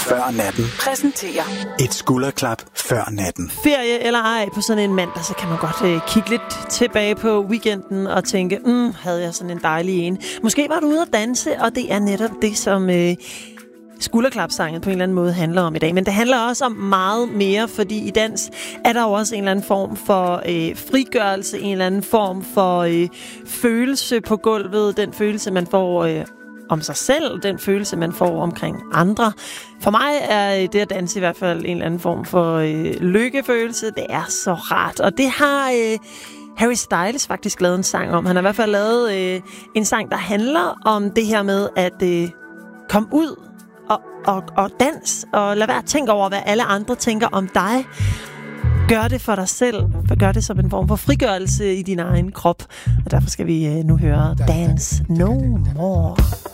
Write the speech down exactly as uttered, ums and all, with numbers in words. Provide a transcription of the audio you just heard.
før natten præsenterer et skulderklap før natten. Ferie eller ej på sådan en mandag, så kan man godt øh, kigge lidt tilbage på weekenden og tænke, mm, havde jeg sådan en dejlig en. Måske var du ude at danse, og det er netop det, som øh, skulderklapsangen på en eller anden måde handler om i dag. Men det handler også om meget mere, fordi i dans er der jo også en eller anden form for øh, frigørelse, en eller anden form for øh, følelse på gulvet, den følelse, man får øh, om sig selv, den følelse, man får omkring andre. For mig er det at danse i hvert fald en eller anden form for øh, lykkefølelse. Det er så rart, og det har øh, Harry Styles faktisk lavet en sang om. Han har i hvert fald lavet øh, en sang, der handler om det her med at øh, komme ud og, og, og dans, og lad være at tænke over, hvad alle andre tænker om dig. Gør det for dig selv. Gør det som en form for frigørelse i din egen krop. Og derfor skal vi øh, nu høre Dance No More.